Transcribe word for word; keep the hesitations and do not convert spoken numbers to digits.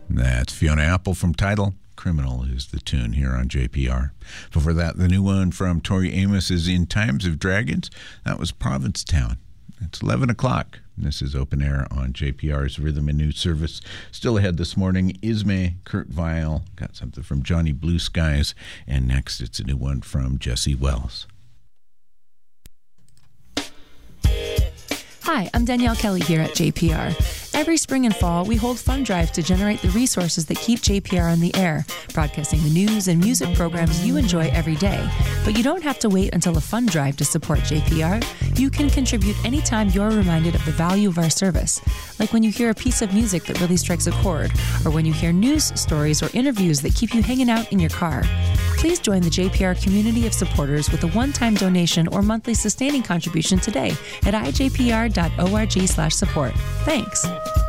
That's Fiona Apple from Tidal. Criminal is the tune here on J P R. Before that, the new one from Tori Amos is In Times of Dragons. That was Provincetown. It's eleven o'clock. This is Open Air on J P R's Rhythm and News Service. Still ahead this morning, Ismay, Kurt Weill. Got something from Johnny Blue Skies. And next, it's a new one from Jesse Wells. Hi, I'm Danielle Kelly here at J P R. Every spring and fall, we hold fund drives to generate the resources that keep J P R on the air, broadcasting the news and music programs you enjoy every day. But you don't have to wait until a fund drive to support J P R. You can contribute anytime you're reminded of the value of our service, like when you hear a piece of music that really strikes a chord, or when you hear news stories or interviews that keep you hanging out in your car. Please join the J P R community of supporters with a one-time donation or monthly sustaining contribution today at i j p r dot org slash support. Thanks.